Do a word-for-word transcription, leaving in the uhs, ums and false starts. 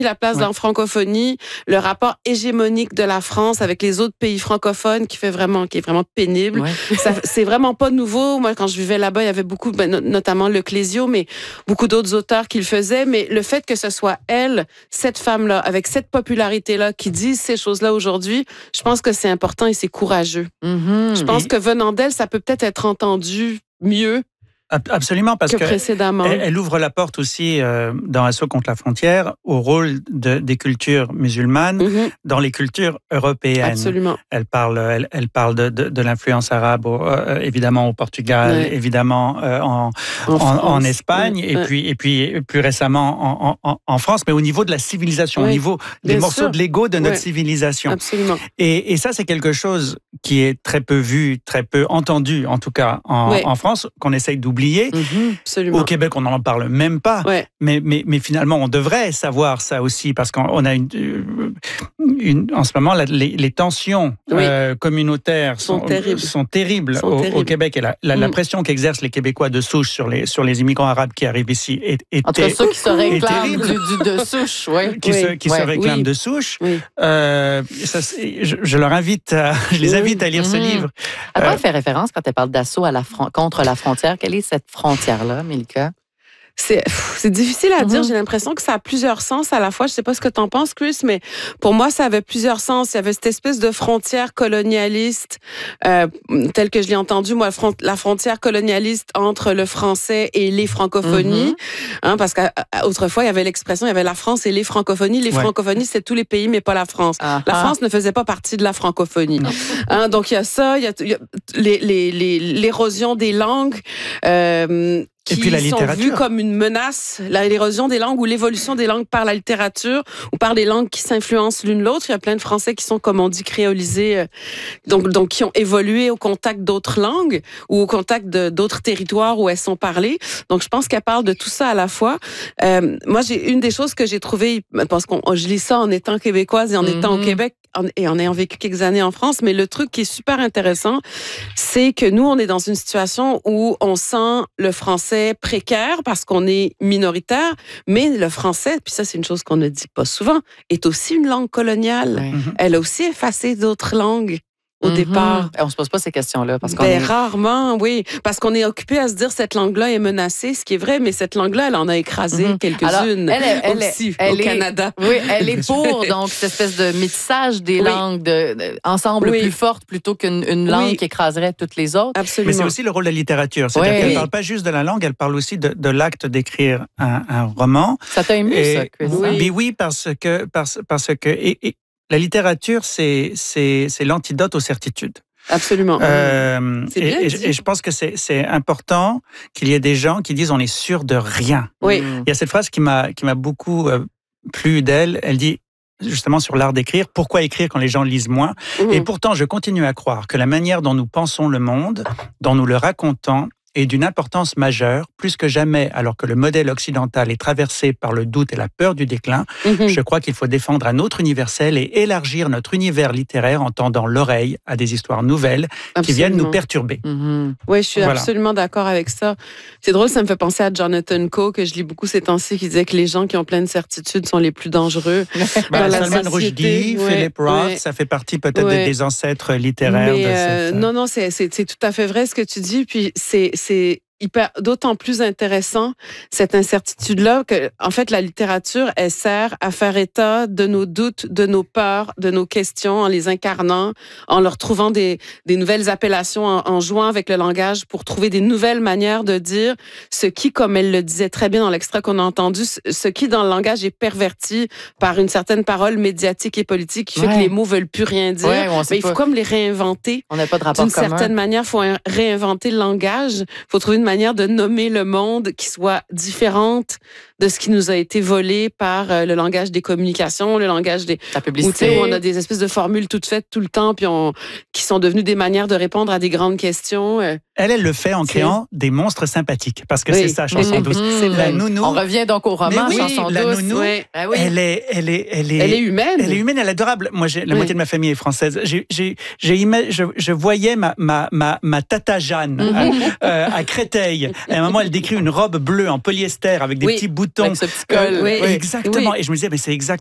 la place ouais. de la francophonie, le rapport hégémonique de la France avec les autres pays francophones qui fait vraiment, qui est vraiment pénible. Ouais. Ça, c'est vraiment pas nouveau. Moi, quand je vivais là-bas, il y avait beaucoup, ben, notamment Le Clésio, mais beaucoup d'autres auteurs qui le faisaient. Mais le fait que ce soit elle, cette femme-là, avec cette popularité-là, qui dit ces choses-là aujourd'hui, je pense que c'est important et c'est courageux. Mm-hmm. Je pense Et... que venant d'elle, ça peut peut-être être entendu mieux. Absolument, parce que, que précédemment. Elle, elle ouvre la porte aussi euh, dans Assaut contre la frontière au rôle de, des cultures musulmanes mm-hmm. dans les cultures européennes. Absolument. Elle parle, elle, elle parle de, de, de l'influence arabe, au, euh, évidemment au Portugal, ouais. évidemment euh, en, en, en, en Espagne, ouais. et ouais. puis et puis plus récemment en, en, en France, mais au niveau de la civilisation, ouais. au niveau des Bien morceaux sûr. de Lego de notre ouais. civilisation. Absolument. Et, et ça, c'est quelque chose qui est très peu vu, très peu entendu, en tout cas en, ouais. en France, qu'on essaye d'oublier. Mmh, absolument. Au Québec, on n'en parle même pas. Ouais. Mais, mais, mais finalement, on devrait savoir ça aussi, parce qu'on a une, une, en ce moment, les, les tensions oui. euh, communautaires sont, sont terribles, sont terribles, sont au, terribles. au Québec. Et la, la, mmh. la pression qu'exercent les Québécois de souche sur les, sur les immigrants arabes qui arrivent ici est, est en tout cas, ceux qui se réclament du, du, de souche. Ouais. Qui, oui. se, qui ouais. se réclament oui. de souche. Oui. Euh, ça, je, je leur invite, à, je les invite à lire mmh. ce livre. À quoi euh, elle fait référence quand elle parle d'assaut à la fron- contre la frontière? Quelle est cette frontière-là, Milka? C'est, c'est difficile à mm-hmm. dire. J'ai l'impression que ça a plusieurs sens à la fois. Je sais pas ce que t'en penses, Chris, mais pour moi, ça avait plusieurs sens. Il y avait cette espèce de frontière colonialiste, euh, telle que je l'ai entendue, moi, la frontière colonialiste entre le français et les francophonies. Mm-hmm. Hein, parce qu'autrefois, il y avait l'expression, il y avait la France et les francophonies. Les ouais. francophonies, c'est tous les pays, mais pas la France. Uh-huh. La France ne faisait pas partie de la francophonie. Hein, donc, il y a ça, il y a, il y a les, les, les, l'érosion des langues, euh, qui et puis la sont vus comme une menace, l'érosion des langues ou l'évolution des langues par la littérature ou par des langues qui s'influencent l'une l'autre. Il y a plein de Français qui sont, comme on dit, créolisés, donc, donc qui ont évolué au contact d'autres langues ou au contact de, d'autres territoires où elles sont parlées. Donc, je pense qu'elle parle de tout ça à la fois. Euh, moi, j'ai une des choses que j'ai trouvées, parce que je lis ça en étant québécoise et en mm-hmm. étant au Québec, et en ayant vécu quelques années en France, mais le truc qui est super intéressant, c'est que nous, on est dans une situation où on sent le français précaire parce qu'on est minoritaire, mais le français, puis ça, c'est une chose qu'on ne dit pas souvent, est aussi une langue coloniale. Oui. Elle a aussi effacé d'autres langues. Au mm-hmm. départ. Et on se pose pas ces questions-là. Parce qu'on ben, est... rarement, oui. Parce qu'on est occupé à se dire cette langue-là est menacée, ce qui est vrai, mais cette langue-là, elle en a écrasé mm-hmm. quelques-unes Alors, elle est, elle aussi elle au est, Canada. Oui, elle est pour donc cette espèce de métissage des oui. langues de, de, ensemble oui. plus fortes plutôt qu'une une langue oui. qui écraserait toutes les autres. Absolument. Mais c'est aussi le rôle de la littérature. C'est-à-dire oui. qu'elle ne parle pas juste de la langue, elle parle aussi de, de l'acte d'écrire un, un roman. Ça t'a ému, et, ça, Chris? Oui. Mais oui, parce que... Parce, parce que et, et, la littérature, c'est, c'est, c'est l'antidote aux certitudes. Absolument. Euh, et, et, et je pense que c'est, c'est important qu'il y ait des gens qui disent on est sûr de rien. Oui. Il y a cette phrase qui m'a, qui m'a beaucoup euh, plu d'elle. Elle dit justement sur l'art d'écrire, pourquoi écrire quand les gens lisent moins ? Mmh. Et pourtant, je continue à croire que la manière dont nous pensons le monde, dont nous le racontons, est d'une importance majeure, plus que jamais, alors que le modèle occidental est traversé par le doute et la peur du déclin. Mm-hmm. Je crois qu'il faut défendre un autre universel et élargir notre univers littéraire en tendant l'oreille à des histoires nouvelles absolument. Qui viennent nous perturber. Mm-hmm. Oui, je suis voilà. absolument d'accord avec ça. C'est drôle, ça me fait penser à Jonathan Coe, que je lis beaucoup ces temps-ci, qui disait que les gens qui ont plein de certitudes sont les plus dangereux. ben, Salman Rushdie, ouais, Philip Roth, ouais. ça fait partie peut-être ouais. des ancêtres littéraires. Mais, de euh, cette... Non, non, c'est, c'est, c'est tout à fait vrai ce que tu dis, puis c'est... c'est hyper, d'autant plus intéressant, cette incertitude-là, que, en fait, la littérature, elle sert à faire état de nos doutes, de nos peurs, de nos questions, en les incarnant, en leur trouvant des, des nouvelles appellations, en, en jouant avec le langage pour trouver des nouvelles manières de dire ce qui, comme elle le disait très bien dans l'extrait qu'on a entendu, ce qui, dans le langage, est perverti par une certaine parole médiatique et politique qui fait ouais. que les mots veulent plus rien dire. Ouais, mais il faut pas. Comme les réinventer. On n'a pas de rapport D'une commun. certaine manière, il faut réinventer le langage. Il faut trouver une manière de nommer le monde qui soit différente de ce qui nous a été volé par euh, le langage des communications, le langage des... La publicité. Où, où on a des espèces de formules toutes faites tout le temps, puis on, qui sont devenues des manières de répondre à des grandes questions. Euh, elle, elle le fait en créant c'est... des monstres sympathiques, parce que oui. c'est ça, chanson mmh, douce. Mmh, c'est la nounou... On revient donc au roman, oui, chanson la douce. Nounou, ouais. ah oui. elle, est, elle, est, elle, est, elle est humaine. Elle est humaine, elle est adorable. Moi, j'ai, la oui. moitié de ma famille est française. J'ai, j'ai, j'ai ima... je, je voyais ma, ma, ma, ma tata Jeanne mmh. à, euh, à Créteil bouteille. Et à un moment, elle décrit une robe bleue en polyester avec des oui. petits boutons. Avec ce petit col. Euh, oui. Oui, exactement. Oui. Et je me disais, mais c'est exact.